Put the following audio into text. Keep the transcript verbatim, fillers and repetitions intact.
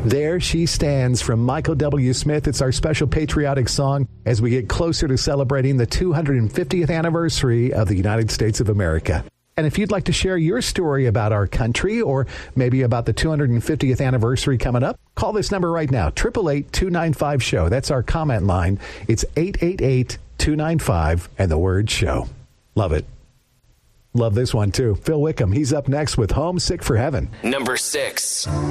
There She Stands from Michael W. Smith. It's our special patriotic song as we get closer to celebrating the two hundred fiftieth anniversary of the United States of America. And if you'd like to share your story about our country or maybe about the two hundred fiftieth anniversary coming up, call this number right now, eight eight eight, two nine five, SHOW. That's our comment line. It's eight eight eight, two nine five and the word SHOW. Love it. Love this one, too. Phil Wickham, he's up next with Homesick for Heaven. Number six.